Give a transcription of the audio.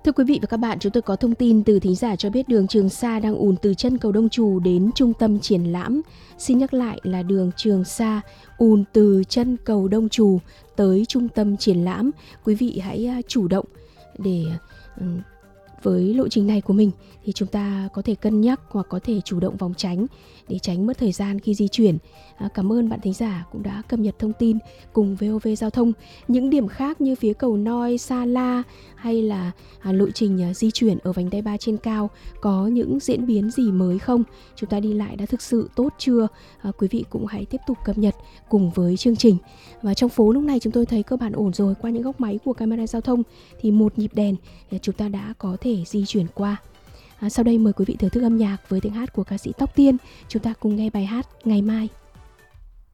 Thưa quý vị và các bạn, chúng tôi có thông tin từ thính giả cho biết đường Trường Sa đang ùn từ chân cầu Đông Trù đến trung tâm triển lãm. Xin nhắc lại là đường Trường Sa ùn từ chân cầu Đông Trù tới trung tâm triển lãm. Quý vị hãy chủ động để với lộ trình này của mình thì chúng ta có thể cân nhắc hoặc có thể chủ động phòng tránh để tránh mất thời gian khi di chuyển. Cảm ơn bạn thính giả cũng đã cập nhật thông tin cùng VOV Giao thông. Những điểm khác như phía cầu Noi, Sa La hay là lộ trình di chuyển ở vành đai 3 trên cao có những diễn biến gì mới không? Chúng ta đi lại đã thực sự tốt chưa? Quý vị cũng hãy tiếp tục cập nhật cùng với chương trình. Và trong phố lúc này chúng tôi thấy cơ bản ổn rồi. Qua những góc máy của camera giao thông thì một nhịp đèn chúng ta đã có thể di chuyển qua. Sau đây mời quý vị thưởng thức âm nhạc với tiếng hát của ca sĩ Tóc Tiên. Chúng ta cùng nghe bài hát Ngày Mai.